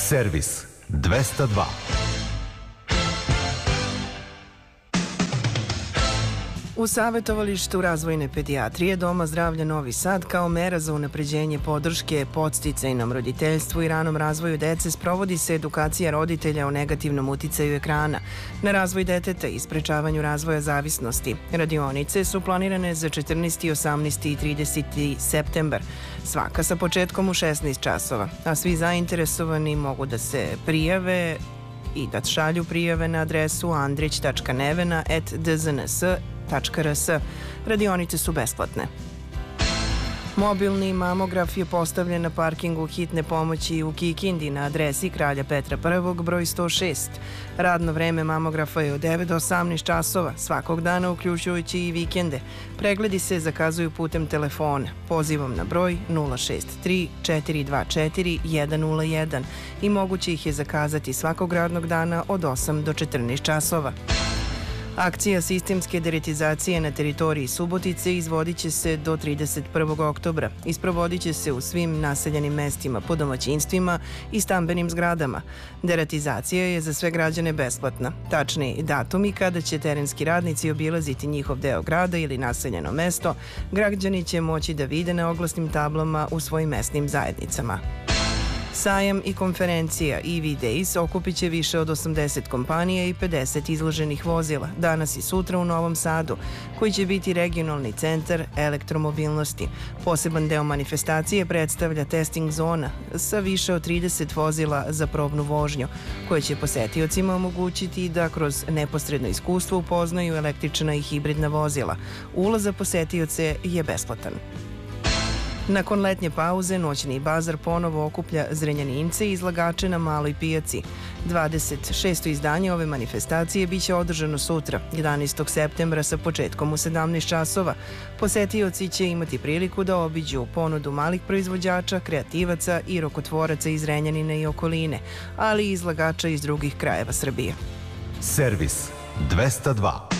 Servis 202. U savjetovalištu razvojne pedijatrije Doma zdravlja Novi Sad kao mera za unapređenje podrške podsticajnom roditeljstvu i ranom razvoju dece sprovodi se edukacija roditelja o negativnom uticaju ekrana na razvoj deteta i sprečavanju razvoja zavisnosti. Radionice su planirane za 14., 18. i 30. septembar, svaka sa početkom u 16 časova, a svi zainteresovani mogu da se prijave i da šalju prijave na adresu andrić.nevena@dzns.rs. Radionice su besplatne. Mobilni mamograf je postavljen na parkingu hitne pomoći u Kikindi na adresi Kralja Petra I, broj 106. Radno vreme mamografa je od 9 do 18 časova, svakog dana uključujući i vikende. Pregledi se zakazuju putem telefona, pozivom na broj 063 424 101 i moguće ih je zakazati svakog radnog dana od 8 do 14 časova. Akcija sistemske deretizacije na teritoriji Subotice izvodit će se do 31. oktobra. Isprovodit će se u svim naseljenim mestima, po domaćinstvima i stambenim zgradama. Deretizacija je za sve građane besplatna. Tačni datumi kada će terenski radnici obilaziti njihov deo grada ili naseljeno mesto, građani će moći da vide na oglasnim tablama u svojim mesnim zajednicama. Sajam i konferencija EV Days okupit će više od 80 kompanija i 50 izloženih vozila danas i sutra u Novom Sadu, koji će biti regionalni centar elektromobilnosti. Poseban deo manifestacije predstavlja testing zona sa više od 30 vozila za probnu vožnju, koje će posetiocima omogućiti da kroz neposredno iskustvo upoznaju električna i hibridna vozila. Ulaz za posetioce je besplatan. Nakon letnje pauze, noćni bazar ponovo okuplja Zrenjanince i izlagače na Maloj pijaci. 26. izdanje ove manifestacije biće održano sutra, 11. septembra sa početkom u 17 časova. Posetioci će imati priliku da obiđu ponudu malih proizvođača, kreativaca i rokotvoraca iz Zrenjanine i okoline, ali i izlagača iz drugih krajeva Srbije. Servis 202.